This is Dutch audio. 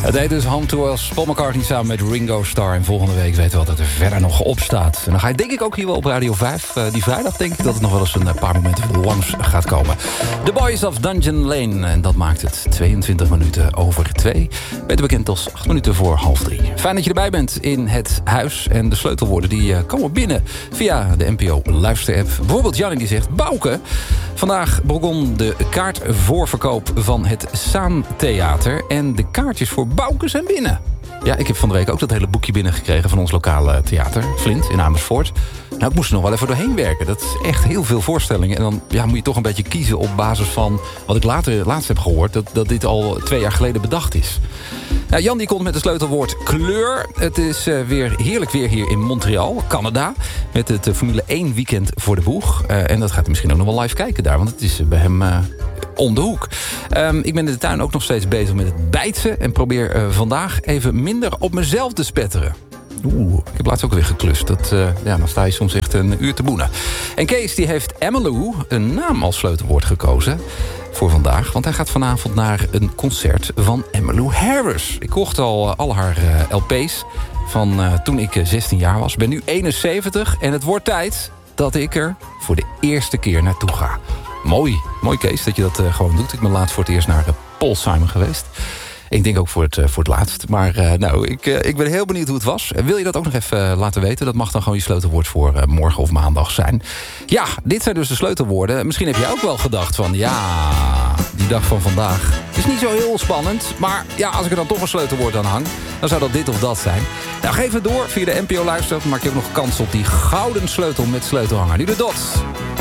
Het heet dus Home to Us. Paul McCartney samen met Ringo Starr. En volgende week weten we wat er verder nog op staat. En dan ga je denk ik ook hier wel op Radio 5. Die vrijdag denk ik dat het nog wel eens een paar momenten langs gaat komen. The Boys of Dungeon Lane. En dat maakt het 22 minuten over 2. Beter bekend als 8 minuten voor 2:30. Fijn dat je erbij bent in het huis. En de sleutelwoorden die komen binnen via de NPO luisterapp. Bijvoorbeeld Jannie die zegt: Bouke, vandaag begon de kaartvoorverkoop van het Saantheater. En de kaartjes voor Bouke zijn binnen. Ja, ik heb van de week ook dat hele boekje binnengekregen van ons lokale theater, Flint, in Amersfoort. Nou, ik moest er nog wel even doorheen werken. Dat is echt heel veel voorstellingen. En dan moet je toch een beetje kiezen op basis van wat ik laatst heb gehoord, dat dit al 2 jaar geleden bedacht is. Nou, Jan die komt met het sleutelwoord kleur. Het is weer heerlijk weer hier in Montreal, Canada. Met het Formule 1 weekend voor de boeg. En dat gaat hij misschien ook nog wel live kijken daar, want het is bij hem om de hoek. Ik ben in de tuin ook nog steeds bezig met het bijtsen. En probeer vandaag even minder op mezelf te spetteren. Ik heb laatst ook weer geklust. Dan sta je soms echt een uur te boenen. En Kees die heeft Emmylou een naam als sleutelwoord gekozen voor vandaag. Want hij gaat vanavond naar een concert van Emmylou Harris. Ik kocht al haar LP's van toen ik 16 jaar was. Ik ben nu 71 en het wordt tijd dat ik er voor de eerste keer naartoe ga. Mooi Kees dat je dat gewoon doet. Ik ben laatst voor het eerst naar Paul Simon geweest. Ik denk ook voor het laatst. Maar ik ben heel benieuwd hoe het was. Wil je dat ook nog even laten weten? Dat mag dan gewoon je sleutelwoord voor morgen of maandag zijn. Ja, dit zijn dus de sleutelwoorden. Misschien heb je ook wel gedacht van ja, die dag van vandaag is niet zo heel spannend. Maar ja, als ik er dan toch een sleutelwoord aan hang, dan zou dat dit of dat zijn. Nou, geef het door via de NPO Luister. Dan maak je ook nog kans op die gouden sleutel met sleutelhanger. Nu de dots.